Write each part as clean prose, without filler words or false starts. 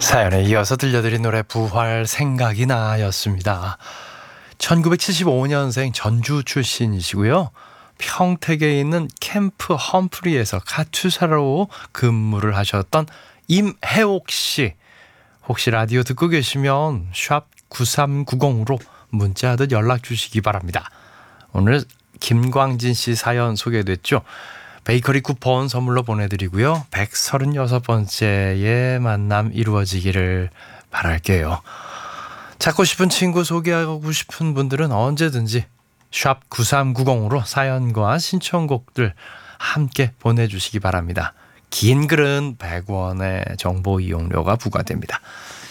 사연에 이어서 들려드린 노래 부활 생각이 나였습니다. 1975년생 전주 출신이시고요. 평택에 있는 캠프 험프리에서 가투사로 근무를 하셨던 임혜옥 씨. 혹시 라디오 듣고 계시면 샵 9390으로 문자하듯 연락 주시기 바랍니다. 오늘 김광진 씨 사연 소개됐죠. 베이커리 쿠폰 선물로 보내드리고요. 136번째의 만남 이루어지기를 바랄게요. 찾고 싶은 친구 소개하고 싶은 분들은 언제든지 샵 9390으로 사연과 신청곡들 함께 보내주시기 바랍니다. 긴 글은 100원의 정보 이용료가 부과됩니다.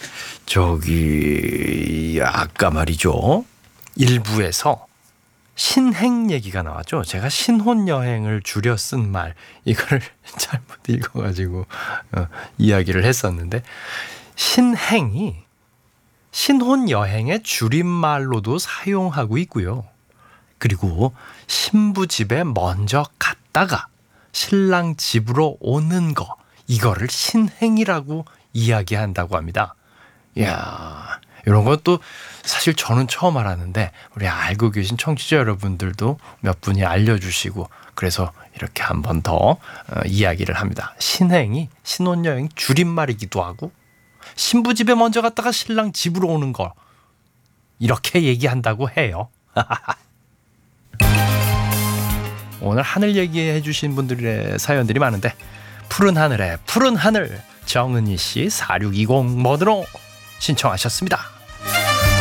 아까 말이죠. 일부에서 신행 얘기가 나왔죠. 제가 신혼여행을 줄여 쓴 말 이거를 잘못 읽어가지고 이야기를 했었는데 신행이 신혼여행의 줄임말로도 사용하고 있고요. 그리고 신부 집에 먼저 갔다가 신랑 집으로 오는 거 이거를 신행이라고 이야기한다고 합니다. 이야, 이런 것도 사실 저는 처음 알았는데 우리 알고 계신 청취자 여러분들도 몇 분이 알려주시고 그래서 이렇게 한 번 더 이야기를 합니다. 신행이 신혼여행 줄임말이기도 하고 신부 집에 먼저 갔다가 신랑 집으로 오는 거 이렇게 얘기한다고 해요. 오늘 하늘 얘기해 주신 분들의 사연들이 많은데 푸른 하늘에 푸른 하늘 정은희 씨 4620 mod로 신청하셨습니다.